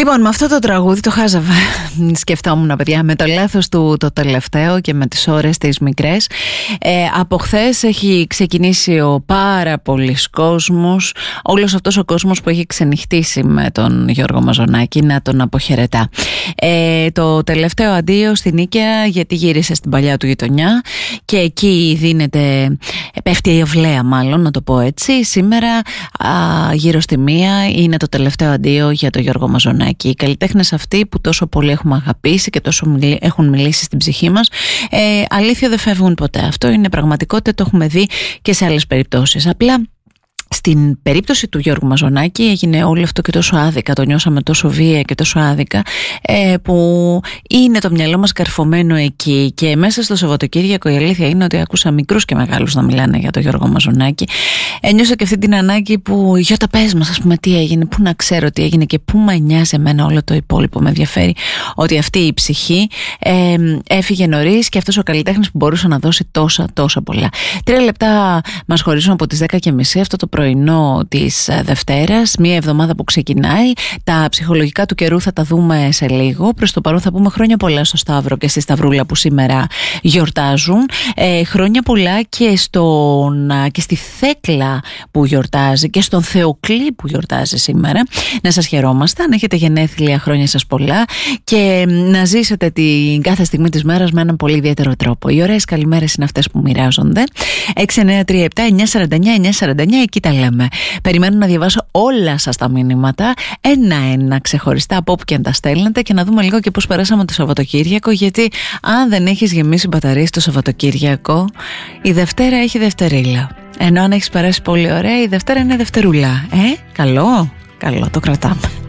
Λοιπόν, με αυτό το τραγούδι το χάζαβα. Σκεφτόμουν, παιδιά, με το λάθος του το τελευταίο και με τις ώρες τις μικρές. Από χθες έχει ξεκινήσει ο πάρα πολύς κόσμος, όλος αυτός ο κόσμος που έχει ξενυχτήσει με τον Γιώργο Μαζονάκη, να τον αποχαιρετά. Το τελευταίο αντίο στην Νίκαια, γιατί γύρισε στην παλιά του γειτονιά και εκεί πέφτει η ευλαία, μάλλον να το πω έτσι. Σήμερα γύρω στη 1 είναι το τελευταίο αντίο για τον Γιώργο Μαζονάκη. Οι καλλιτέχνες αυτοί που τόσο πολύ έχουμε αγαπήσει και τόσο έχουν μιλήσει στην ψυχή μας, αλήθεια δεν φεύγουν ποτέ. Αυτό είναι πραγματικότητα, το έχουμε δει και σε άλλες περιπτώσεις. Απλά στην περίπτωση του Γιώργου Μαζονάκη έγινε όλο αυτό και τόσο άδικα, το νιώσαμε τόσο βία και τόσο άδικα, που είναι το μυαλό μας καρφωμένο εκεί. Και μέσα στο Σαββατοκύριακο η αλήθεια είναι ότι άκουσα μικρούς και μεγάλους να μιλάνε για τον Γιώργο Μαζονάκη. Ένιωσα και αυτή την ανάγκη που, Γιώτα, πες μας, ας πούμε, τι έγινε, πού να ξέρω τι έγινε και πού με νοιάζει εμένα όλο το υπόλοιπο. Με ενδιαφέρει ότι αυτή η ψυχή έφυγε νωρίς και αυτός ο καλλιτέχνης που μπορούσε να δώσει τόσα πολλά. 3 λεπτά μας χωρίζουν από τις 10:30 αυτό το πρωινό της Δευτέρας, μια εβδομάδα που ξεκινάει. Τα ψυχολογικά του καιρού θα τα δούμε σε λίγο. Προς το παρόν θα πούμε χρόνια πολλά στο Σταύρο και στη Σταυρούλα που σήμερα γιορτάζουν. Χρόνια πολλά και στη Θέκλα που γιορτάζει και στον Θεοκλή που γιορτάζει σήμερα. Να σας χαιρόμαστε, αν έχετε γενέθλια, χρόνια σας πολλά και να ζήσετε την κάθε στιγμή της μέρας με έναν πολύ ιδιαίτερο τρόπο. Οι ωραίες καλημέρες είναι αυτές που μοιράζονται. 693-7-949-949, εκεί τα λέμε. Περιμένω να διαβάσω όλα σας τα μηνύματα, ένα-ένα ξεχωριστά από όπου και αν τα στέλνετε, και να δούμε λίγο και πώς περάσαμε το Σαββατοκύριακο. Γιατί αν δεν έχεις γεμίσει μπαταρίες το Σαββατοκύριακο, η Δευτέρα έχει δευτερίλα. Ενώ αν έχεις περάσει πολύ ωραία, η Δευτέρα είναι δευτερούλα. Καλό, το κρατάμε.